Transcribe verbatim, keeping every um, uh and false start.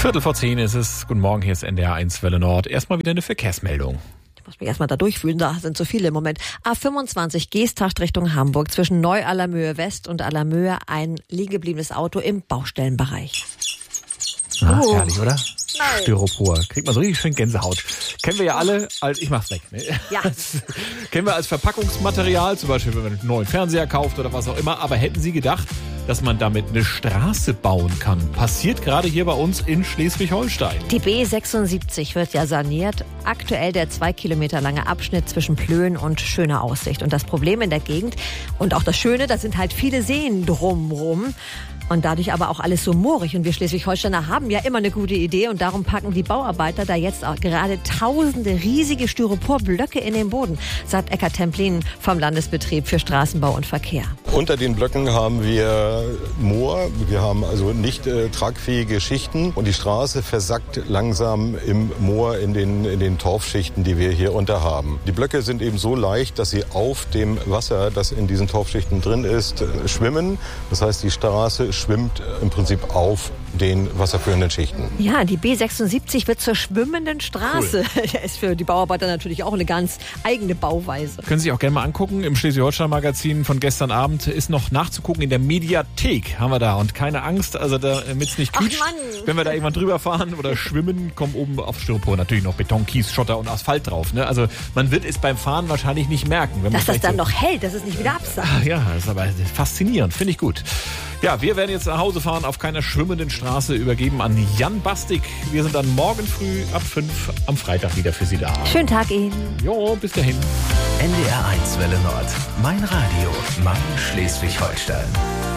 Viertel vor zehn ist es. Guten Morgen, hier ist N D R eins Welle Nord. Erstmal wieder eine Verkehrsmeldung. Ich muss mich erstmal da durchfühlen, da sind so viele im Moment. A fünfundzwanzig Geesthacht Richtung Hamburg, zwischen Neu-Allermöhe West und Allermöhe ein liegengebliebenes Auto im Baustellenbereich. Ah, Oh. herrlich, oder? Nein. Styropor. Kriegt man so richtig schön Gänsehaut. Kennen wir ja alle als, ich mach's weg, ne? Ja. Kennen wir als Verpackungsmaterial, zum Beispiel, wenn man einen neuen Fernseher kauft oder was auch immer. Aber hätten Sie gedacht, dass man damit eine Straße bauen kann? Passiert gerade hier bei uns in Schleswig-Holstein. Die B sechsundsiebzig wird ja saniert. Aktuell der zwei Kilometer lange Abschnitt zwischen Plön und Schöner Aussicht. Und das Problem in der Gegend und auch das Schöne, da sind halt viele Seen drumrum. Und dadurch aber auch alles so moorig. Und wir Schleswig-Holsteiner haben ja immer eine gute Idee. Und darum packen die Bauarbeiter da jetzt auch gerade tausende riesige Styroporblöcke in den Boden, sagt Eckart Templin vom Landesbetrieb für Straßenbau und Verkehr. Unter den Blöcken haben wir Moor. Wir haben also nicht äh, tragfähige Schichten. Und die Straße versackt langsam im Moor in den, in den Torfschichten, die wir hier unter haben. Die Blöcke sind eben so leicht, dass sie auf dem Wasser, das in diesen Torfschichten drin ist, äh, schwimmen. Das heißt, die Straße schwimmt im Prinzip auf den wasserführenden Schichten. Ja, die B sechsundsiebzig wird zur schwimmenden Straße. Cool. Das ist für die Bauarbeiter natürlich auch eine ganz eigene Bauweise. Können Sie sich auch gerne mal angucken. Im Schleswig-Holstein-Magazin von gestern Abend ist noch nachzugucken. In der Mediathek haben wir da. Und keine Angst, also damit es nicht quietscht, wenn wir da irgendwann drüber fahren oder schwimmen, kommen oben auf Styropor natürlich noch Beton, Kies, Schotter und Asphalt drauf. Ne? Also man wird es beim Fahren wahrscheinlich nicht merken. Wenn dass man das dann so noch hält, dass es nicht wieder absackt. Ah, ja, das ist aber faszinierend. Finde ich gut. Ja, wir werden jetzt nach Hause fahren, auf keiner schwimmenden Straße, übergeben an Jan Bastik. Wir sind dann morgen früh ab fünf am Freitag wieder für Sie da. Schönen Tag Ihnen. Jo, bis dahin. N D R eins Welle Nord. Mein Radio, mein Schleswig-Holstein.